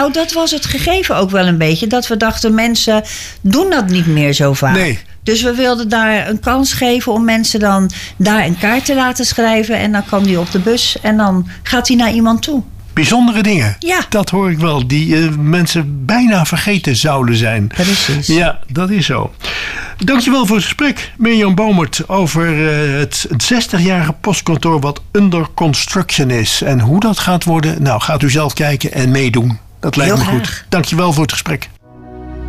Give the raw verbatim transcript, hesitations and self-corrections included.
Nou, dat was het gegeven ook wel een beetje. Dat we dachten, mensen doen dat niet meer zo vaak. Nee. Dus we wilden daar een kans geven om mensen dan daar een kaart te laten schrijven. En dan kwam die op de bus en dan gaat hij naar iemand toe. Bijzondere dingen. Ja. Dat hoor ik wel. Die uh, mensen bijna vergeten zouden zijn. Precies. Ja, dat is zo. Dankjewel voor het gesprek, Mirjam Bomert, over uh, het zestigjarige postkantoor wat under construction is. En hoe dat gaat worden, nou gaat u zelf kijken en meedoen. Dat lijkt Heel me graag. goed. Dankjewel voor het gesprek.